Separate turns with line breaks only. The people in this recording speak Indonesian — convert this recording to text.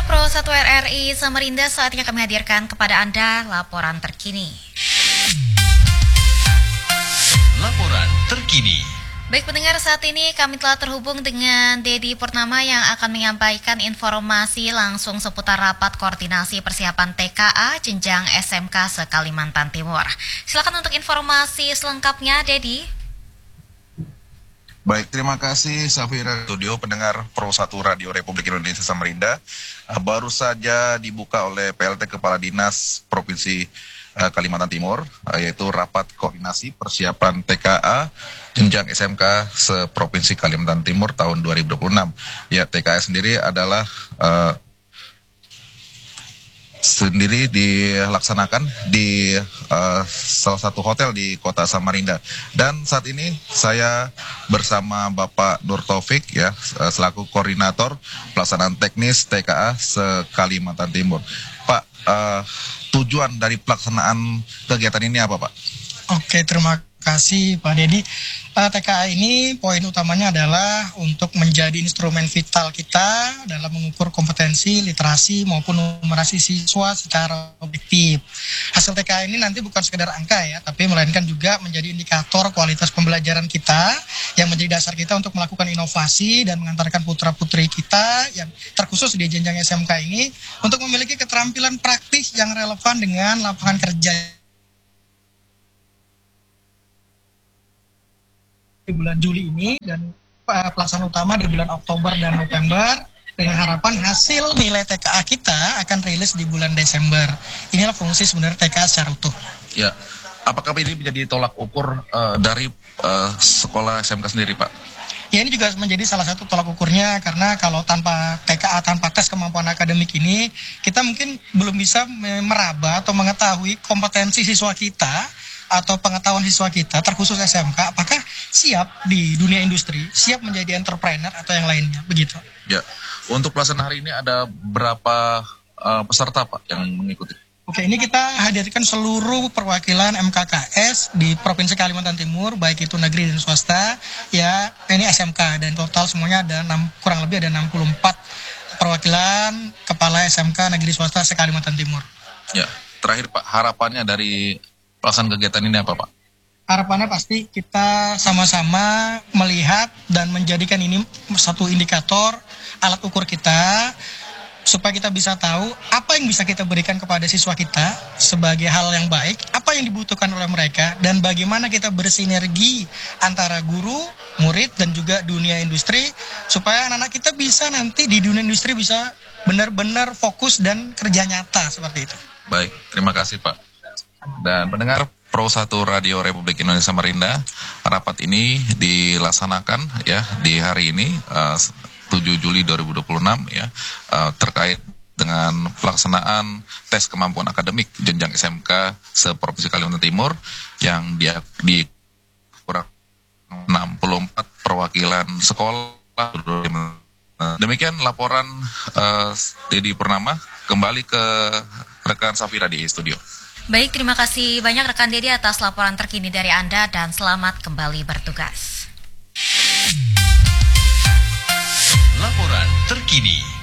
Pro 1 RRI Samarinda, saatnya kami hadirkan kepada Anda laporan terkini.
Laporan terkini.
Baik pendengar, saat ini kami telah terhubung dengan Dedi Purnama yang akan menyampaikan informasi langsung seputar rapat koordinasi persiapan TKA jenjang SMK se-Kalimantan Timur. Silakan untuk informasi selengkapnya, Dedi.
Baik, terima kasih Safira. Studio pendengar Pro 1 Radio Republik Indonesia Samarinda baru saja dibuka oleh PLT Kepala Dinas Provinsi Kalimantan Timur, yaitu rapat koordinasi persiapan TKA jenjang SMK se-Provinsi Kalimantan Timur tahun 2026. Ya, TKA sendiri adalah dilaksanakan di salah satu hotel di kota Samarinda. Dan saat ini saya bersama Bapak Nur Taufik ya, selaku koordinator pelaksanaan teknis TKA se-Kalimantan Timur. Pak, tujuan dari pelaksanaan kegiatan ini apa, Pak?
Oke, terima kasih Pak Dedi. TKA ini poin utamanya adalah untuk menjadi instrumen vital kita dalam mengukur kompetensi, literasi maupun numerasi siswa secara objektif. Hasil TKA ini nanti bukan sekedar angka ya, tapi melainkan juga menjadi indikator kualitas pembelajaran kita yang menjadi dasar kita untuk melakukan inovasi dan mengantarkan putra-putri kita yang terkhusus di jenjang SMK ini untuk memiliki keterampilan praktis yang relevan dengan lapangan kerja di bulan Juli ini dan pelaksanaan utama di bulan Oktober dan November, dengan harapan hasil nilai TKA kita akan rilis di bulan Desember. Inilah fungsi sebenarnya TKA secara utuh.
Ya, apakah ini menjadi tolak ukur dari sekolah SMK sendiri, Pak?
Ya, ini juga menjadi salah satu tolak ukurnya, karena kalau tanpa TKA, tanpa tes kemampuan akademik ini, kita mungkin belum bisa meraba atau mengetahui kompetensi siswa kita atau pengetahuan siswa kita, terkhusus SMK, apakah siap di dunia industri, siap menjadi entrepreneur atau yang lainnya, begitu.
Ya, untuk pelaksanaan hari ini ada berapa peserta, Pak, yang mengikuti?
Oke, ini kita hadirkan seluruh perwakilan MKKS di Provinsi Kalimantan Timur, baik itu negeri dan swasta, ya ini SMK, dan total semuanya ada kurang lebih ada 64 perwakilan kepala SMK negeri swasta se-Kalimantan Timur.
Ya, terakhir Pak, harapannya dari pelaksanaan kegiatan ini apa, Pak?
Harapannya pasti kita sama-sama melihat dan menjadikan ini satu indikator, alat ukur kita, supaya kita bisa tahu apa yang bisa kita berikan kepada siswa kita sebagai hal yang baik, apa yang dibutuhkan oleh mereka, dan bagaimana kita bersinergi antara guru, murid, dan juga dunia industri, supaya anak-anak kita bisa nanti di dunia industri bisa benar-benar fokus dan kerja nyata seperti itu.
Baik, terima kasih Pak. Dan pendengar Pro 1 Radio Republik Indonesia Samarinda, rapat ini dilaksanakan ya di hari ini 7 Juli 2026 ya, terkait dengan pelaksanaan tes kemampuan akademik jenjang SMK se-Provinsi Kalimantan Timur yang di kurang 64 perwakilan sekolah. Demikian laporan Dedi Purnama, kembali ke rekan Safira di studio.
Baik, terima kasih banyak rekan Dedi atas laporan terkini dari Anda dan selamat kembali bertugas.
Laporan terkini.